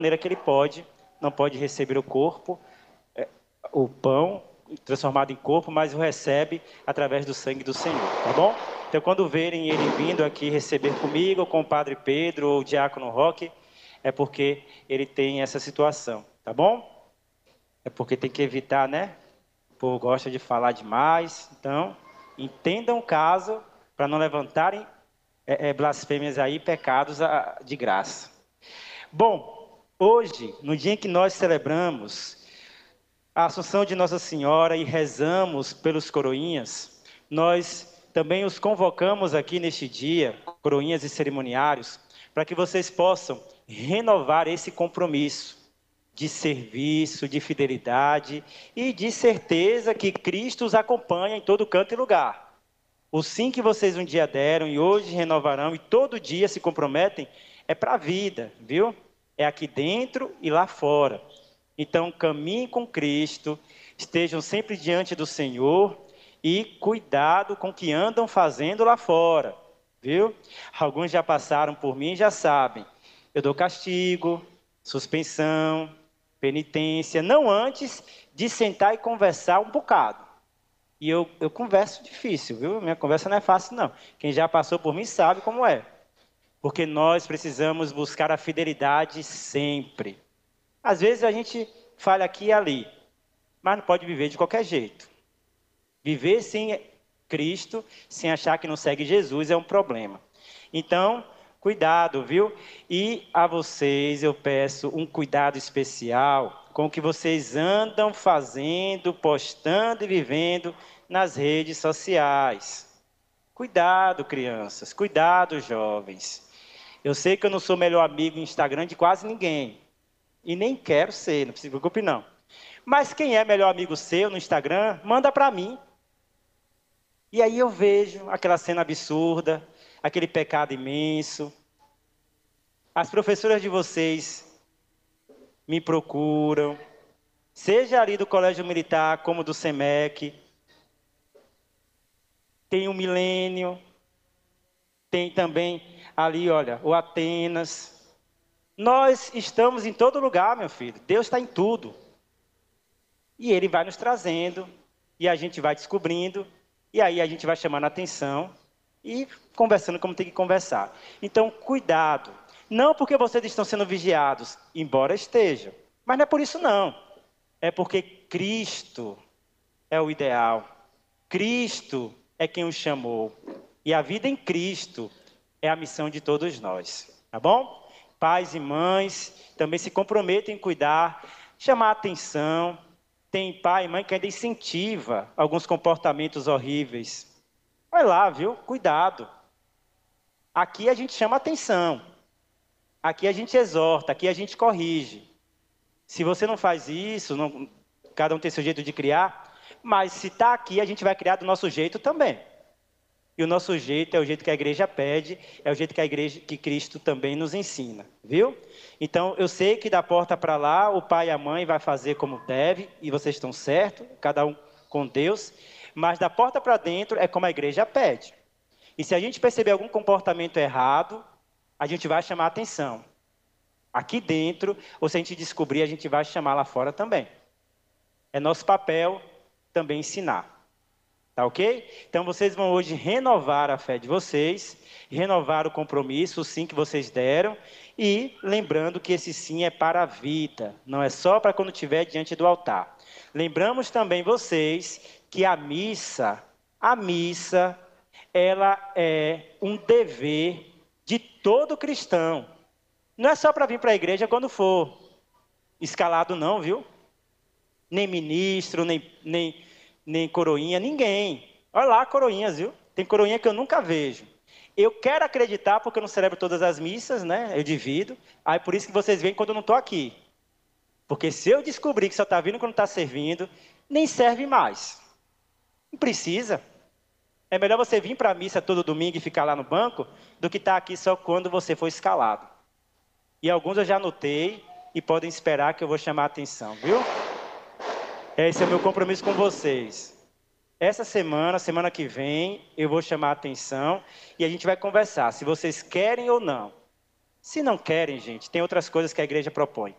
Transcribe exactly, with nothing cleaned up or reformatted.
maneira que ele pode, não pode receber o corpo, é, o pão transformado em corpo, mas o recebe através do sangue do Senhor, tá bom? Então, quando verem ele vindo aqui receber comigo, ou com o Padre Pedro, ou o Diácono Roque, é porque ele tem essa situação, tá bom? É porque tem que evitar, né? O povo gosta de falar demais, então, entendam o caso, para não levantarem é, é, blasfêmias aí, pecados a, de graça. Bom, hoje, no dia em que nós celebramos a Assunção de Nossa Senhora e rezamos pelos coroinhas, nós também os convocamos aqui neste dia, coroinhas e cerimoniários, para que vocês possam renovar esse compromisso de serviço, de fidelidade e de certeza que Cristo os acompanha em todo canto e lugar. O sim que vocês um dia deram e hoje renovarão e todo dia se comprometem é para a vida, viu? É aqui dentro e lá fora. Então, caminhem com Cristo, estejam sempre diante do Senhor e cuidado com o que andam fazendo lá fora, viu? Alguns já passaram por mim e já sabem. Eu dou castigo, suspensão, penitência, não antes de sentar e conversar um bocado. E eu, eu converso difícil, viu? Minha conversa não é fácil, não. Quem já passou por mim sabe como é. Porque nós precisamos buscar a fidelidade sempre. Às vezes a gente falha aqui e ali, mas não pode viver de qualquer jeito. Viver sem Cristo, sem achar que não segue Jesus, é um problema. Então, cuidado, viu? E a vocês eu peço um cuidado especial com o que vocês andam fazendo, postando e vivendo nas redes sociais. Cuidado, crianças, cuidado, jovens. Eu sei que eu não sou melhor amigo no Instagram de quase ninguém. E nem quero ser, não se preocupe não. Mas quem é melhor amigo seu no Instagram, manda para mim. E aí eu vejo aquela cena absurda, aquele pecado imenso. As professoras de vocês me procuram, seja ali do Colégio Militar, como do SEMEC. Tem o Milênio, tem também ali, olha, o Atenas. Nós estamos em todo lugar, meu filho. Deus está em tudo. E Ele vai nos trazendo, e a gente vai descobrindo, e aí a gente vai chamando a atenção e conversando como tem que conversar. Então, cuidado. Não porque vocês estão sendo vigiados, embora estejam. Mas não é por isso não. É porque Cristo é o ideal. Cristo é quem os chamou. E a vida em Cristo é a missão de todos nós. Tá bom? Pais e mães também se comprometem em cuidar, chamar a atenção. Tem pai e mãe que ainda incentiva alguns comportamentos horríveis. Vai lá, viu? Cuidado. Aqui a gente chama atenção. Aqui a gente exorta, aqui a gente corrige. Se você não faz isso, não, cada um tem seu jeito de criar, mas se está aqui, a gente vai criar do nosso jeito também. E o nosso jeito é o jeito que a igreja pede, é o jeito que a igreja, que Cristo também nos ensina, viu? Então, eu sei que da porta para lá, o pai e a mãe vai fazer como deve, e vocês estão certos, cada um com Deus, mas da porta para dentro é como a igreja pede. E se a gente perceber algum comportamento errado, a gente vai chamar a atenção. Aqui dentro, ou se a gente descobrir, a gente vai chamar lá fora também. É nosso papel também ensinar. Tá ok? Então vocês vão hoje renovar a fé de vocês, renovar o compromisso, o sim que vocês deram, e lembrando que esse sim é para a vida, não é só para quando estiver diante do altar. Lembramos também vocês que a missa, a missa, ela é um dever de todo cristão. Não é só para vir para a igreja quando for escalado não, viu? Nem ministro, nem, nem, nem coroinha, ninguém. Olha lá, coroinhas, viu? Tem coroinha que eu nunca vejo. Eu quero acreditar porque eu não celebro todas as missas, né? Eu divido. Aí por isso que vocês veem quando eu não estou aqui. Porque se eu descobrir que só está vindo quando está servindo, nem serve mais. Não precisa. É melhor você vir para a missa todo domingo e ficar lá no banco, do que estar aqui só quando você for escalado. E alguns eu já anotei e podem esperar que eu vou chamar a atenção, viu? Esse é o meu compromisso com vocês. Essa semana, semana que vem, eu vou chamar a atenção e a gente vai conversar, se vocês querem ou não. Se não querem, gente, tem outras coisas que a igreja propõe.